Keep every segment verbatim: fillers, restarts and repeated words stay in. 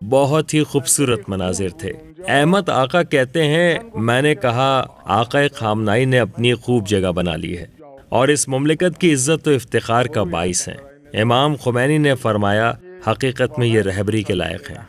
بہت ہی خوبصورت مناظر تھے۔ احمد آقا کہتے ہیں، میں نے کہا آقا خامنائی نے اپنی خوب جگہ بنا لی ہے اور اس مملکت کی عزت و افتخار کا باعث ہیں۔ امام خمینی نے فرمایا، حقیقت میں یہ رہبری کے لائق ہیں۔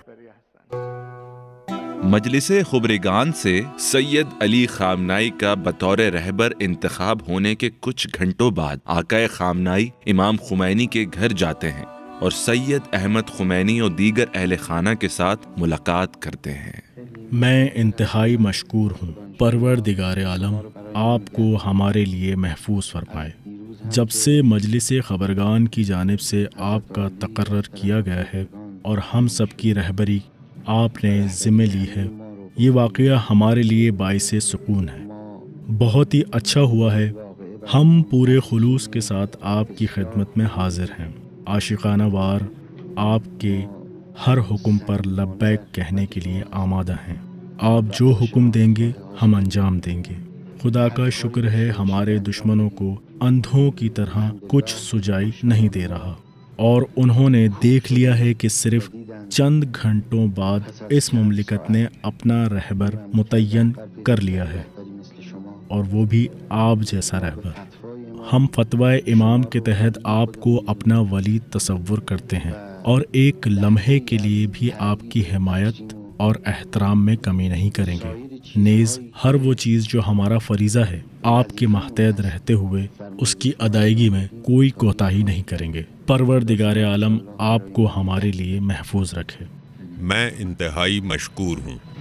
مجلس خبرگان سے سید علی خامنائی کا بطور رہبر انتخاب ہونے کے کچھ گھنٹوں بعد آقا خامنائی امام خمینی کے گھر جاتے ہیں اور سید احمد خمینی اور دیگر اہل خانہ کے ساتھ ملاقات کرتے ہیں۔ میں انتہائی مشکور ہوں، پروردگار عالم آپ کو ہمارے لیے محفوظ فرمائے۔ جب سے مجلس خبرگان کی جانب سے آپ کا تقرر کیا گیا ہے اور ہم سب کی رہبری آپ نے ذمہ لی ہے، یہ واقعہ ہمارے لیے باعث سکون ہے۔ بہت ہی اچھا ہوا ہے، ہم پورے خلوص کے ساتھ آپ کی خدمت میں حاضر ہیں، عاشقانہ وار آپ کے ہر حکم پر لبیک کہنے کے لیے آمادہ ہیں۔ آپ جو حکم دیں گے ہم انجام دیں گے۔ خدا کا شکر ہے ہمارے دشمنوں کو اندھوں کی طرح کچھ سجائی نہیں دے رہا، اور انہوں نے دیکھ لیا ہے کہ صرف چند گھنٹوں بعد اس مملکت نے اپنا رہبر متعین کر لیا ہے، اور وہ بھی آپ جیسا رہبر۔ ہم فتویٰ امام کے تحت آپ کو اپنا ولی تصور کرتے ہیں اور ایک لمحے کے لیے بھی آپ کی حمایت اور احترام میں کمی نہیں کریں گے۔ نیز ہر وہ چیز جو ہمارا فریضہ ہے، آپ کے ماتحت رہتے ہوئے اس کی ادائیگی میں کوئی کوتاہی نہیں کریں گے۔ پروردگار عالم آپ کو ہمارے لیے محفوظ رکھے۔ میں انتہائی مشکور ہوں